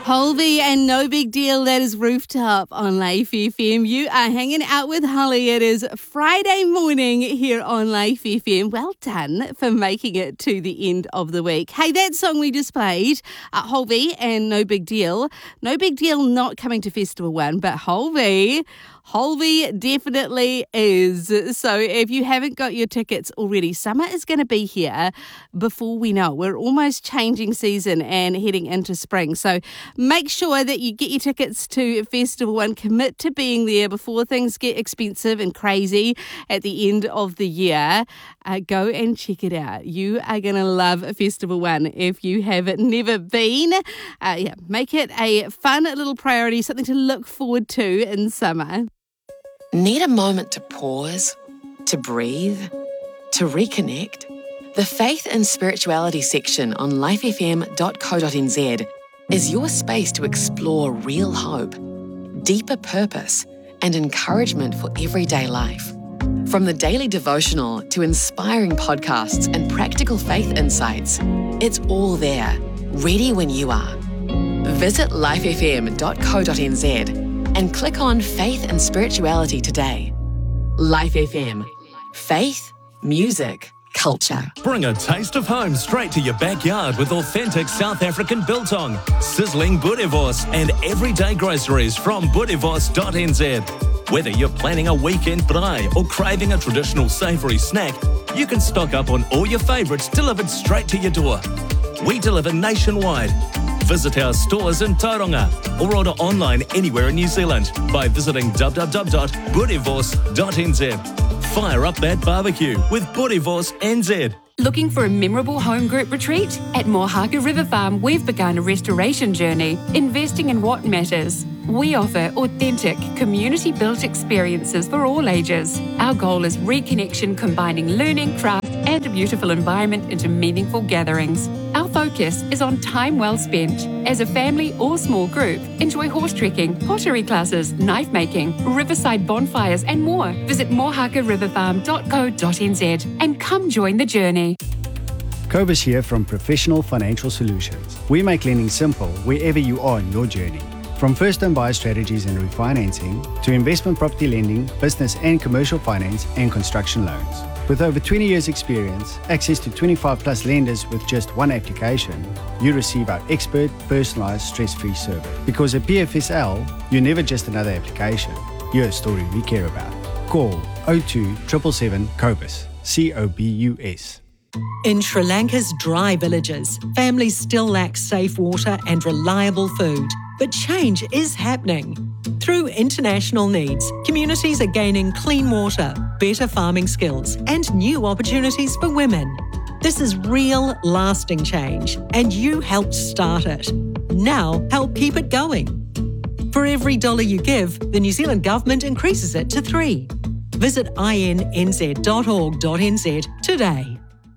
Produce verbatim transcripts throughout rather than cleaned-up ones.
Holby and No Big Deal, that is Rooftop on Life F M. You are hanging out with Holly. It is Friday morning here on Life F M. Well done for making it to the end of the week. Hey, that song we just played, uh, Holby and No Big Deal. No Big Deal not coming to Festival One, but Holby... Holby definitely is. So if you haven't got your tickets already, summer is going to be here before we know. We're almost changing season and heading into spring. So make sure that you get your tickets to Festival One. Commit to being there before things get expensive and crazy at the end of the year. Uh, go and check it out. You are going to love Festival One if you have never been. Uh, yeah, make it a fun little priority, something to look forward to in summer. Need a moment to pause, to breathe, to reconnect? The Faith and Spirituality section on life f m dot co dot n z is your space to explore real hope, deeper purpose, and encouragement for everyday life. From the daily devotional to inspiring podcasts and practical faith insights, it's all there, ready when you are. Visit life f m dot co dot n z and click on Faith and Spirituality today. Life F M. Faith, music, culture. Bring a taste of home straight to your backyard with authentic South African biltong, sizzling boerewors, and everyday groceries from boerewors dot n z. Whether you're planning a weekend braai or craving a traditional savoury snack, you can stock up on all your favourites delivered straight to your door. We deliver nationwide. Visit our stores in Tauranga or order online anywhere in New Zealand by visiting w w w dot boerewors dot n z. Fire up that barbecue with Boerewors N Z. Looking for a memorable home group retreat? At Mohaka River Farm, we've begun a restoration journey, investing in what matters. We offer authentic, community-built experiences for all ages. Our goal is reconnection, combining learning, craft, and a beautiful environment into meaningful gatherings. Our focus is on time well spent. As a family or small group, enjoy horse trekking, pottery classes, knife making, riverside bonfires, and more. Visit mohaka river farm dot co dot n z and come join the journey. Cobus here from Professional Financial Solutions. We make lending simple wherever you are in your journey. From first-time buyer strategies and refinancing to investment property lending, business and commercial finance, and construction loans. With over twenty years experience, access to twenty-five plus lenders with just one application, you receive our expert, personalised, stress-free service. Because at P F S L, you're never just another application. You're a story we care about. Call oh two seven seven seven COBUS, C O B U S. In Sri Lanka's dry villages, families still lack safe water and reliable food. But change is happening. Through international needs, communities are gaining clean water, better farming skills, and new opportunities for women. This is real, lasting change, and you helped start it. Now, help keep it going. For every dollar you give, the New Zealand Government increases it to three. Visit i n n z dot org dot n z today.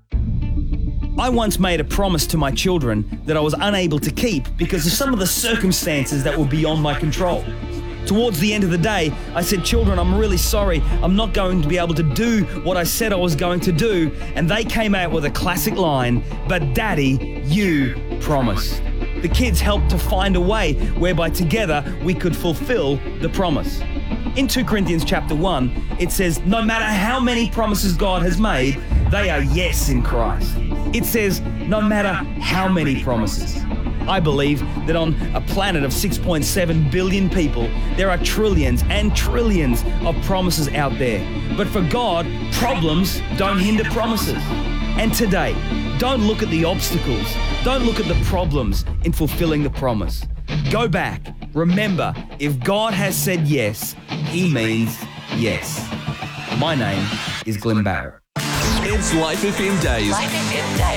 I once made a promise to my children that I was unable to keep because of some of the circumstances that were beyond my control. Towards the end of the day, I said, "Children, I'm really sorry. I'm not going to be able to do what I said I was going to do." And they came out with a classic line, "But Daddy, you promised." The kids helped to find a way whereby together we could fulfill the promise. In Second Corinthians chapter one, it says, no matter how many promises God has made, they are yes in Christ. It says, no matter how many promises. I believe that on a planet of six point seven billion people, there are trillions and trillions of promises out there. But for God, problems don't hinder promises. And today, don't look at the obstacles. Don't look at the problems in fulfilling the promise. Go back. Remember, if God has said yes, He means yes. My name is Glenn Barrett. It's Life F M Days. Life F M Days.